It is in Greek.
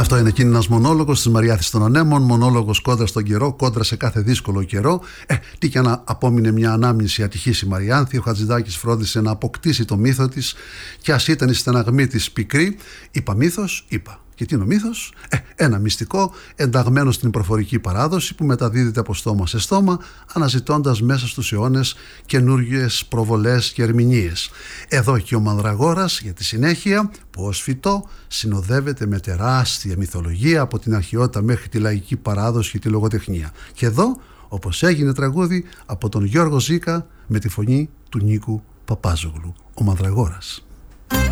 Αυτό είναι ένας μονόλογος της Μαριάθης των Ανέμων, μονόλογος κόντρα στον καιρό, κόντρα σε κάθε δύσκολο καιρό. Τι κι αν απόμεινε μια ανάμνηση ατυχής η Μαριάνθη, ο Χατζηδάκης φρόντισε να αποκτήσει το μύθο της, και ας ήταν η στεναγμή της πικρή. Είπα μύθος, είπα. Και τι είναι ο μύθος? Ένα μυστικό ενταγμένο στην προφορική παράδοση που μεταδίδεται από στόμα σε στόμα, αναζητώντας μέσα στους αιώνες καινούργιες προβολές και ερμηνείες. Εδώ και ο Μανδραγόρας για τη συνέχεια, που ως φυτό συνοδεύεται με τεράστια μυθολογία από την αρχαιότητα μέχρι τη λαϊκή παράδοση και τη λογοτεχνία. Και εδώ, όπως έγινε τραγούδι από τον Γιώργο Ζήκα με τη φωνή του Νίκου Παπάζογλου, ο Μανδραγόρας.